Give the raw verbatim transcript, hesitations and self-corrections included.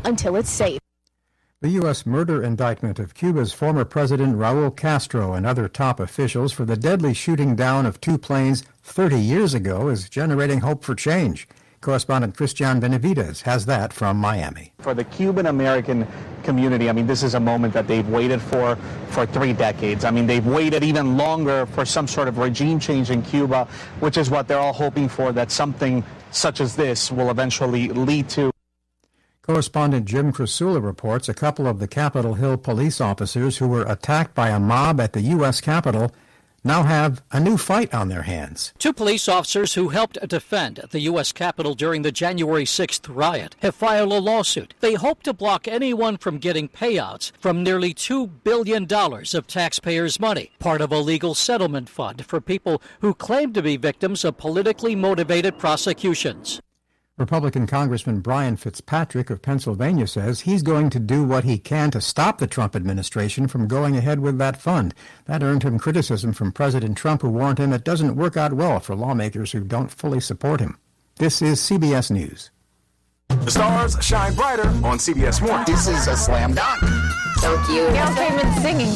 until it's safe. The U S murder indictment of Cuba's former president Raul Castro and other top officials for the deadly shooting down of two planes thirty years ago is generating hope for change. Correspondent Christian Benavides has that from Miami. For the Cuban-American community, I mean, this is a moment that they've waited for for three decades. I mean, they've waited even longer for some sort of regime change in Cuba, which is what they're all hoping for, that something such as this will eventually lead to. Correspondent Jim Krasula reports a couple of the Capitol Hill police officers who were attacked by a mob at the U S Capitol now have a new fight on their hands. Two police officers who helped defend the U S Capitol during the January sixth riot have filed a lawsuit. They hope to block anyone from getting payouts from nearly two billion dollars of taxpayers' money, part of a legal settlement fund for people who claim to be victims of politically motivated prosecutions. Republican Congressman Brian Fitzpatrick of Pennsylvania says he's going to do what he can to stop the Trump administration from going ahead with that fund. That earned him criticism from President Trump, who warned him it doesn't work out well for lawmakers who don't fully support him. This is C B S News. The stars shine brighter on C B S Mornings. This is a slam dunk. So cute. Gail came in singing